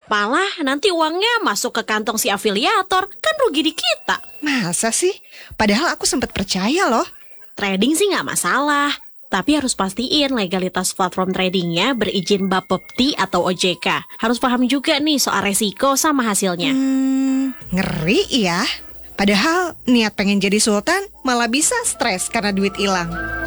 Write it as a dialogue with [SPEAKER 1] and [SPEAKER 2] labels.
[SPEAKER 1] Malah nanti uangnya masuk ke kantong si afiliator, kan rugi di kita.
[SPEAKER 2] Masa sih? Padahal aku sempat percaya loh.
[SPEAKER 1] Trading sih nggak masalah, tapi harus pastiin legalitas platform tradingnya berizin Bapepti atau OJK. Harus paham juga nih soal resiko sama hasilnya.
[SPEAKER 2] Ngeri ya. Padahal niat pengen jadi sultan malah bisa stres karena duit hilang.